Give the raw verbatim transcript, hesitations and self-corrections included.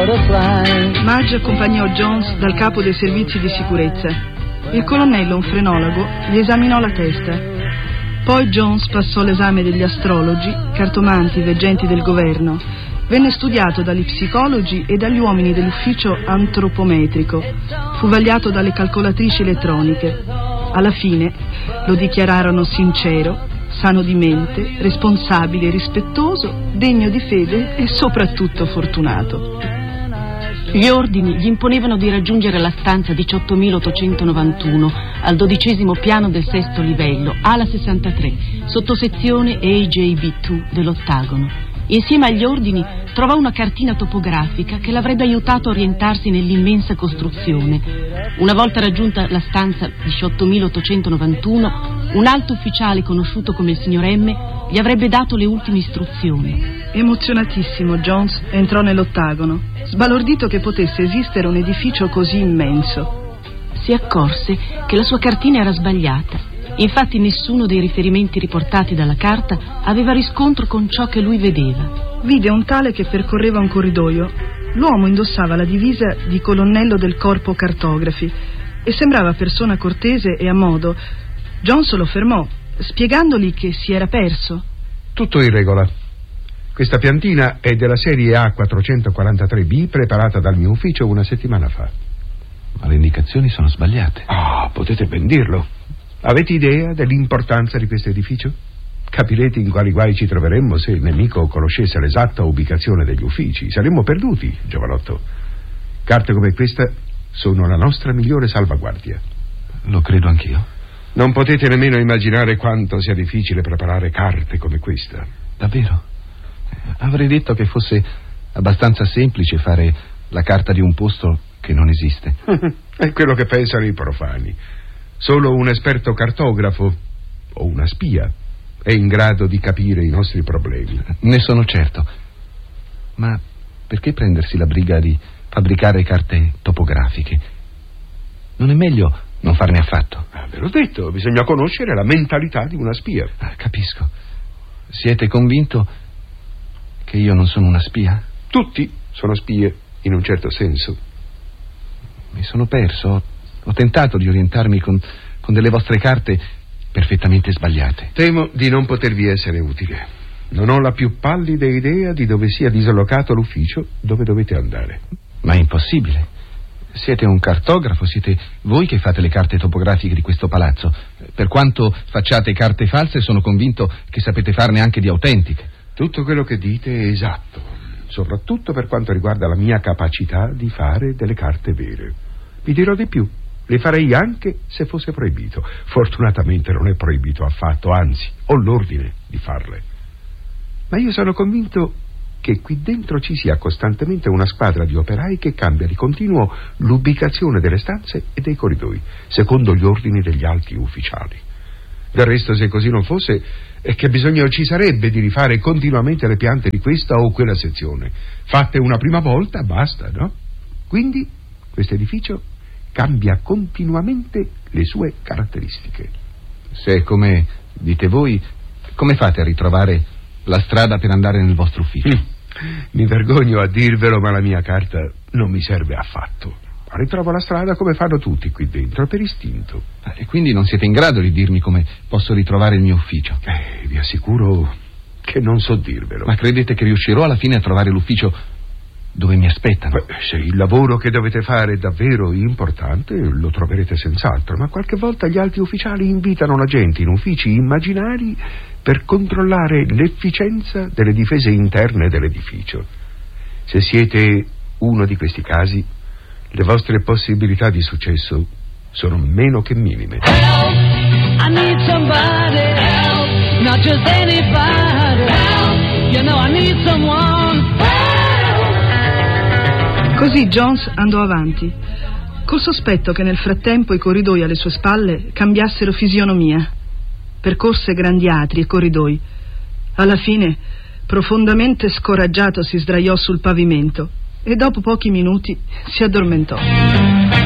Marge accompagnò Jones dal capo dei servizi di sicurezza. Il colonnello, un frenologo, gli esaminò la testa. Poi Jones passò l'esame degli astrologi, cartomanti, veggenti del governo. Venne studiato dagli psicologi e dagli uomini dell'ufficio antropometrico. Fu vagliato dalle calcolatrici elettroniche. Alla fine lo dichiararono sincero, sano di mente, responsabile, rispettoso, degno di fede e soprattutto fortunato. Gli ordini gli imponevano di raggiungere la stanza diciottomilaottocentonovantuno al dodicesimo piano del sesto livello, ala sessantatré, sottosezione A J B due dell'ottagono. Insieme agli ordini trovò una cartina topografica che l'avrebbe aiutato a orientarsi nell'immensa costruzione. Una volta raggiunta la stanza diciottomilaottocentonovantuno, un alto ufficiale conosciuto come il signor M gli avrebbe dato le ultime istruzioni. Emozionatissimo, Jones entrò nell'ottagono, sbalordito che potesse esistere un edificio così immenso. Si accorse che la sua cartina era sbagliata. Infatti nessuno dei riferimenti riportati dalla carta aveva riscontro con ciò che lui vedeva. Vide un tale che percorreva un corridoio. L'uomo indossava la divisa di colonnello del corpo cartografi e sembrava persona cortese e a modo. Jones lo fermò, spiegandogli che si era perso. Tutto in regola. Questa piantina è della serie A quattrocentoquarantatré B, preparata dal mio ufficio una settimana fa. Ma le indicazioni sono sbagliate. Ah, potete ben dirlo. Avete idea dell'importanza di questo edificio? Capirete in quali guai ci troveremmo se il nemico conoscesse l'esatta ubicazione degli uffici. Saremmo perduti, giovanotto. Carte come questa sono la nostra migliore salvaguardia. Lo credo anch'io. Non potete nemmeno immaginare quanto sia difficile preparare carte come questa. Davvero? Avrei detto che fosse abbastanza semplice fare la carta di un posto che non esiste. È quello che pensano i profani. Solo un esperto cartografo o una spia è in grado di capire i nostri problemi. Ne sono certo. Ma perché prendersi la briga di fabbricare carte topografiche? Non è meglio non farne affatto? Ah, ve l'ho detto, bisogna conoscere la mentalità di una spia. Ah, capisco. Siete convinto che io non sono una spia? Tutti sono spie, in un certo senso. Mi sono perso. Ho tentato di orientarmi con, con delle vostre carte perfettamente sbagliate. Temo di non potervi essere utile. Non ho la più pallida idea di dove sia dislocato l'ufficio dove dovete andare. Ma è impossibile. Siete un cartografo, siete voi che fate le carte topografiche di questo palazzo. Per quanto facciate carte false, sono convinto che sapete farne anche di autentiche. Tutto quello che dite è esatto, soprattutto per quanto riguarda la mia capacità di fare delle carte vere. Vi dirò di più. Le farei anche se fosse proibito. Fortunatamente non è proibito affatto, anzi, ho l'ordine di farle. Ma io sono convinto che qui dentro ci sia costantemente una squadra di operai che cambia di continuo l'ubicazione delle stanze e dei corridoi, secondo gli ordini degli alti ufficiali. Del resto, se così non fosse, è che bisogno ci sarebbe di rifare continuamente le piante di questa o quella sezione. Fatte una prima volta, basta, no? Quindi, questo edificio cambia continuamente le sue caratteristiche. Se è come dite voi, come fate a ritrovare la strada per andare nel vostro ufficio? Mm. Mi vergogno a dirvelo, ma la mia carta non mi serve affatto. Ritrovo la strada come fanno tutti qui dentro, per istinto. E quindi non siete in grado di dirmi come posso ritrovare il mio ufficio? Eh, vi assicuro che non so dirvelo. Ma credete che riuscirò alla fine a trovare l'ufficio dove mi aspettano? Beh, se il lavoro che dovete fare è davvero importante, lo troverete senz'altro, ma qualche volta gli alti ufficiali invitano la gente in uffici immaginari per controllare l'efficienza delle difese interne dell'edificio. Se siete uno di questi casi, le vostre possibilità di successo sono meno che minime. Help, I need somebody, help, not just anybody, help, you know I need someone, help. Così Jones andò avanti, col sospetto che nel frattempo i corridoi alle sue spalle cambiassero fisionomia. Percorse grandi atri e corridoi. Alla fine, profondamente scoraggiato, si sdraiò sul pavimento e dopo pochi minuti si addormentò.